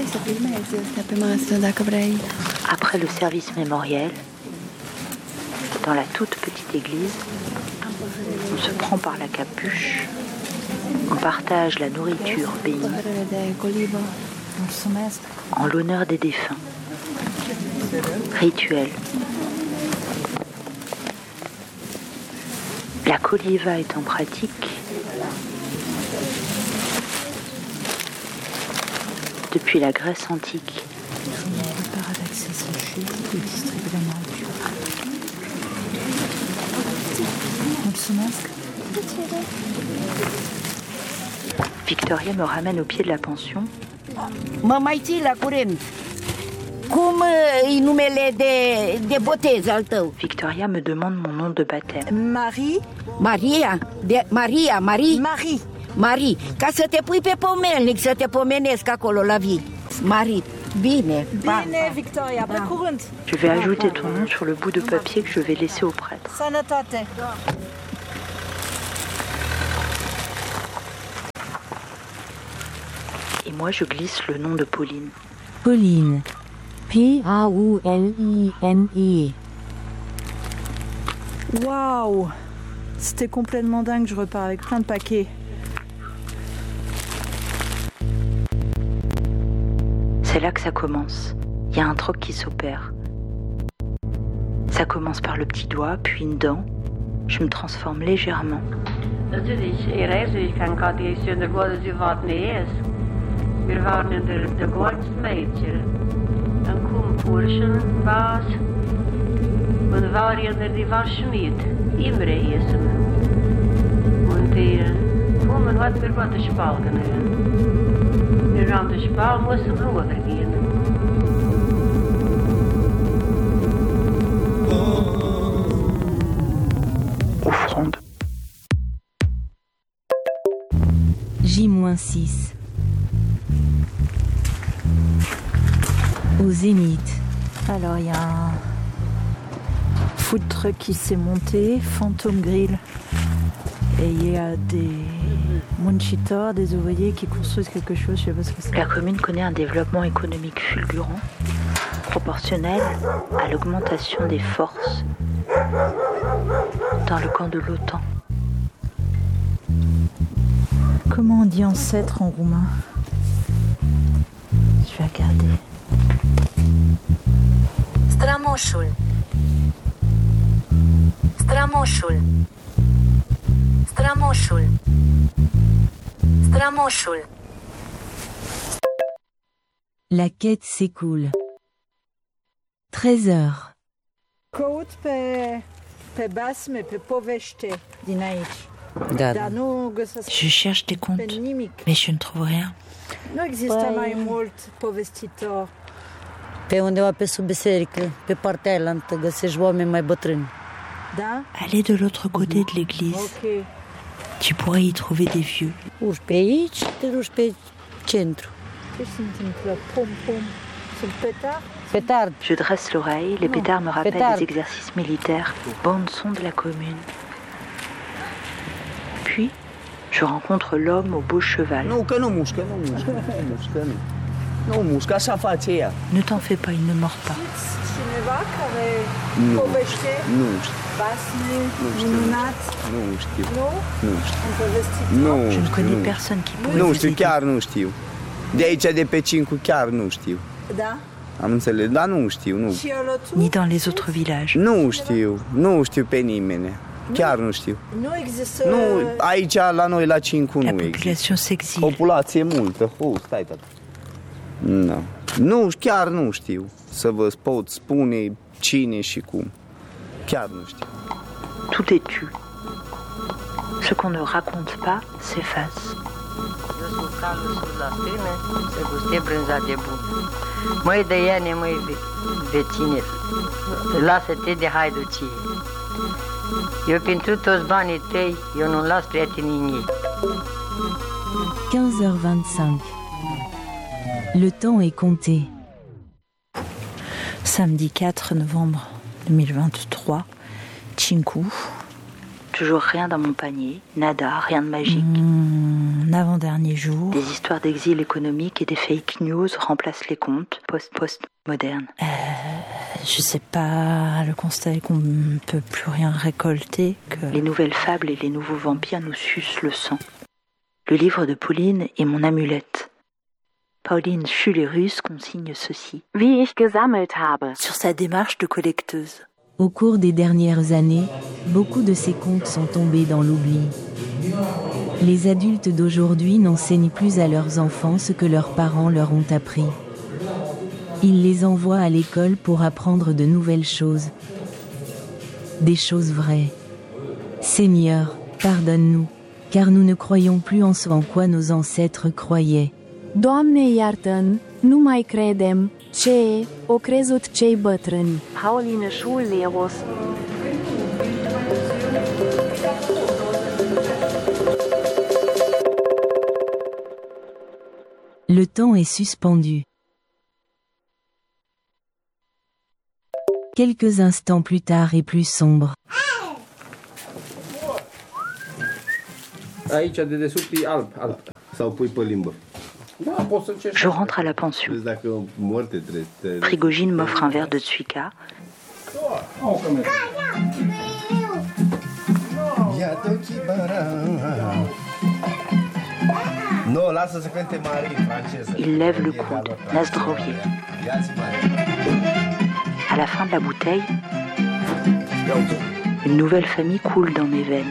Après le service mémoriel, dans la toute petite église, on se prend par la capuche, on partage la nourriture bénie en l'honneur des défunts. Rituel. La Kolieva est en pratique depuis la Grèce antique. Victoria me ramène au pied de la pension. Mă mai ții la curent. Cum e numele de botez al tău? Victoria me demande mon nom de baptême. Marie. Maria. Marie. Ca să te pui pe pomelnic, să te pomenesc acolo la vii. Marie. Bine, Victoria, pe curând. Je vais ajouter ton nom sur le bout de papier que je vais laisser au prêtre. Sănătate. Et moi, je glisse le nom de Pauline. Pauline. Pauline. Waouh! C'était complètement dingue, je repars avec plein de paquets. C'est là que ça commence. Il y a un troc qui s'opère. Ça commence par le petit doigt, puis une dent. Je me transforme légèrement. Wir waren in der Goldmädchen. Dann kom Purschen, Bas. Und war ja die Waschmied. Im Reisen. Und die kommen hat mir was der Spal genommen. Wir haben den Spal mussten rübergehen. Offrande. J-6. Au Zénith. Alors, il y a un food truck qui s'est monté, Phantom Grill. Et il y a des munchitors, des ouvriers qui construisent quelque chose, je sais pas ce que c'est. La commune connaît un développement économique fulgurant, proportionnel à l'augmentation des forces dans le camp de l'OTAN. Comment on dit ancêtre en roumain? Je vais regarder. Strămoșul. Strămoșul. Strămoșul. Strămoșul. La quête s'écoule. 13 heures. Caut pe basme, pe povește din aici. Da. Dar nu găsesc Je cherche des pe comptes, nimic. mais je ne trouve rien. Nu există mai mult povestitor. Pe undeva pe sub biserică, pe partea ailaltă, găsești oameni mai bătrâni. Da? Allez de l'autre côté de l'église. Ok. Tu pourrais y trouver des vieux. Urci pe aici, te duci pe centru. Ce se întâmplă? Pom. Sunt petard? Petard. Je dresse l'oreille, les pétards me rappellent pétard. des exercices militaires, bande son de la commune. Puis, je rencontre l'homme au beau cheval. Nu mușcă. Nu mușcă, așa face ea. Ne t'en fais pas, il ne mord pas. Cineva care Nu. povește Nu știu. basme, Nu știu. minunat? Nu știu. Nu? Nu știu. Un povestitor? Nu Je ne știu. connais Nu știu. personne qui pourrait Nu vous știu, aider. chiar nu știu. De aici, de pe Cincu, chiar nu știu. Da? Am înțeles, dar nu știu, nu. Și Olotu? Ni dans les autres villages. Nu știu pe nimeni. Chiar nu știu. Nu există... Nu, aici la noi la Cincu La nu există. population s'exile. Populație multă. Stai, tata. Nu, chiar nu știu să vă pot spune cine și cum. Chiar nu știu. Tout est tu. Ce qu'on ne raconte pas s'efface. Eu sunt calul sus la tine, se guste brânza de bun. Măi de iane, măi vecine, lasă-te de haiducie. Eu pentru toți banii tăi, eu nu las prietenii mei. 15h25. Le temps est compté. Samedi 4 novembre 2023, Cincu. Toujours rien dans mon panier, nada, rien de magique. mon avant-dernier jour. Des histoires d'exil économique et des fake news remplacent les contes post-modernes. Je sais pas, le constat est qu'on ne peut plus rien récolter, que... Les nouvelles fables et les nouveaux vampires nous sucent le sang. Le livre de Pauline est mon amulette. Pauline Schülerus consigne ceci. Wie ich gesammelt habe. Sur sa démarche de collecteuse. Au cours des dernières années, beaucoup de ces contes sont tombés dans l'oubli. Les adultes d'aujourd'hui n'enseignent plus à leurs enfants ce que leurs parents leur ont appris. Ils les envoient à l'école pour apprendre de nouvelles choses. Des choses vraies. Seigneur, pardonne-nous, car nous ne croyons plus en ce en quoi nos ancêtres croyaient. Doamne iartă-n, nu mai credem ce o crezut cei bătrâni. Pauline Schülerus. Le temps est suspendu. Quelques instants plus tard et plus sombre. Aici de desubt e alb. Sau pui pe limbă. Je rentre à la pension. Prigogine m'offre un verre de Tsuika. Il lève le coude, Nasdrovier. À la fin de la bouteille, une nouvelle famille coule dans mes veines.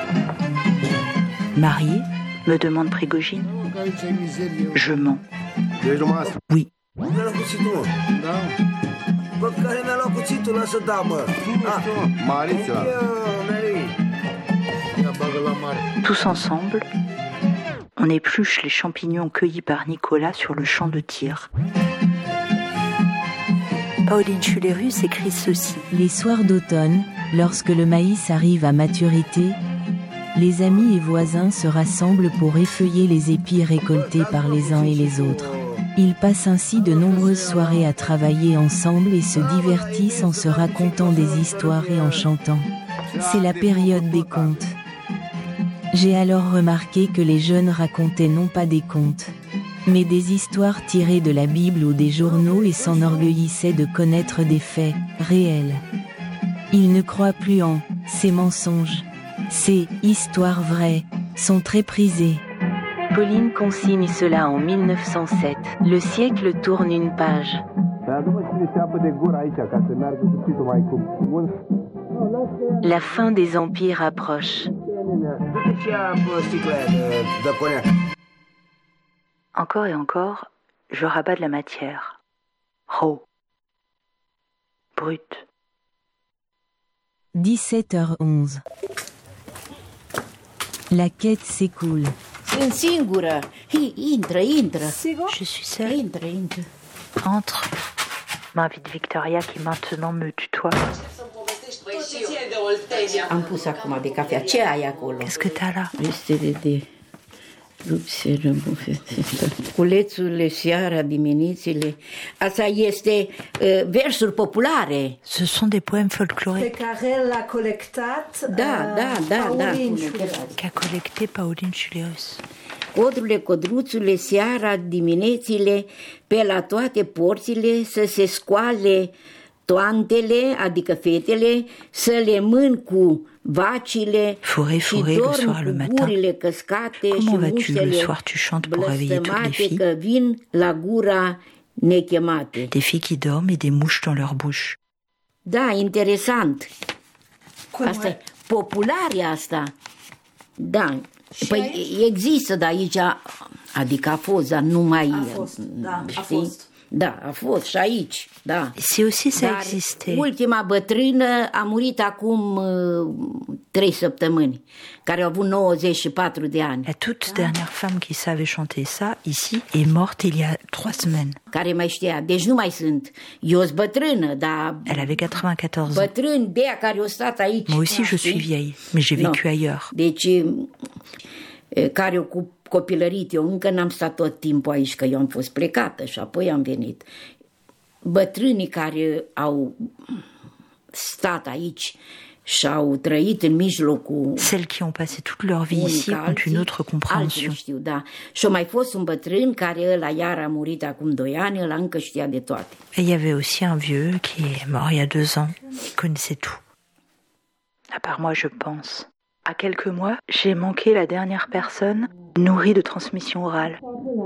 Marié, me demande Prigogine. Je mens. Oui. Tous ensemble, on épluche les champignons cueillis par Nicolas sur le champ de tir. Pauline Schülerus écrit ceci. Les soirs d'automne, lorsque le maïs arrive à maturité, les amis et voisins se rassemblent pour effeuiller les épis récoltés par les uns et les autres. Ils passent ainsi de nombreuses soirées à travailler ensemble et se divertissent en se racontant des histoires et en chantant. C'est la période des contes. J'ai alors remarqué que les jeunes racontaient non pas des contes, mais des histoires tirées de la Bible ou des journaux et s'enorgueillissaient de connaître des faits réels. Ils ne croient plus en ces mensonges. Ces histoires vraies sont très prisées. Pauline consigne cela en 1907. Le siècle tourne une page. La fin des empires approche. Encore et encore, je rabats de la matière. Raw. Brut. 17h11. La quête s'écoule. Sunt singură. Intră. Je suis seule. Intră. Entre, m'invite Victoria qui maintenant me tutoie. Am pus acum de cafea. Ce ai acolo? Qu'est-ce que t'as là? Restele de rupseră, culețurile, seara, diminețile. Asta este versuri populare. Ce sont des poèmes folkloriques. Pe care l-a colectat Da. Pauline Schülerus. Qu'a collecté Pauline Schülerus. Codrurile, codruțurile, seara, diminețile, pe la toate porțile să se scoale toantele, adică fetele, să le mân cu vacile și dorm cu gurile căscate și musele blăstămate că vin la gura nechemate. Des filles qui dorment et des mouches dans leur bouche. Da, interesant. Asta e populare asta. Da. Păi există de aici, adică a fost, dar nu mai... A fost. Da, a fost și aici, da. Si aussi ça existait. Ultima bătrână a murit acum 3 săptămâni, care a avut 94 de ani. La toute dernière femme qui savait chanter ça, ici, est morte il y a 3 semaines. Care mai știa, deci nu mai sunt. Eu sunt bătrână, dar... Elle avait 94 ans. Bătrâni de aia care au stat aici. Moi aussi je suis vieille, mais j'ai vécu ailleurs. Deci, care au copilărit, eu încă n-am stat tot timpul aici, că eu am fost plecată și apoi am venit. Bătrânii care au stat aici și-au trăit în mijlocul Celles qui ont passé toute leur vie ici ont une autre alții compréhension. nu știu, da. Și a mai fost un bătrân care ăla iar a murit acum 2 ani, ăla încă știa de toate. Et il y avait aussi un vieux qui est mort il y a 2 ans, qui connaissait tout. À part moi, je pense. À quelques mois, j'ai manqué la dernière personne nourrie de transmission orale.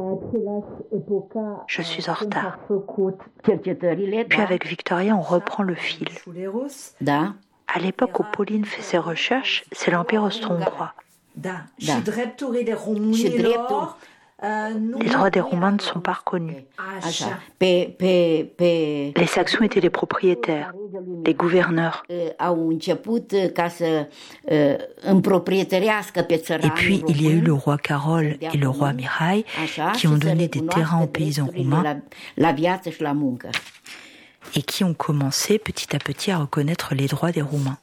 Je suis en retard. Cercetările, Puis da, avec Victoria, on reprend le fil. da, À l'époque où Pauline fait ses recherches, c'est l'Empire austro-hongrois. Da. Da. Și drepturile și românilor dreptul, Les droits des Roumains ne sont pas reconnus. așa, pe Les Saxons étaient les propriétaires, les gouverneurs. au început ca să împroprietărească pe Et țăranul puis, il y a eu le român, roi Carol et le roi Mihai așa, qui și ont să donné des recunoască terrains aux paysans drepturile roumains la viață și la muncă. et qui ont commencé petit à petit à reconnaître les droits des Roumains.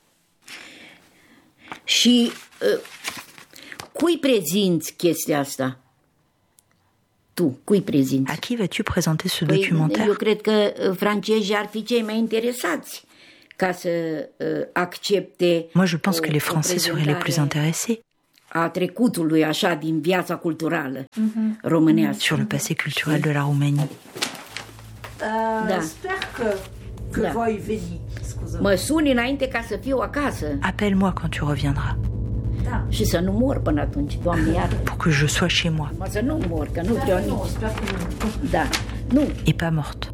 Și cui prezinți chestia asta? Tu, cui prezinți? À qui vas-tu présenter ce Păi, documentaire? eu cred că francezii ar fi cei mai interesați ca să accepte Moi, je pense que les o Français seraient les plus prezentare intéressés a trecutului așa din viața culturală românească. sur le passé culturel de la Roumanie. Da. Sper că Da. voi veni. Scuză. Mă suni înainte ca să fiu acasă Appelle-moi quand tu reviendras și să nu mor până atunci, Doamne iartă. pour que je sois chez moi Mă să nu mor, că nu vreau nici. Sper că nu. Da, nu, et pas morte.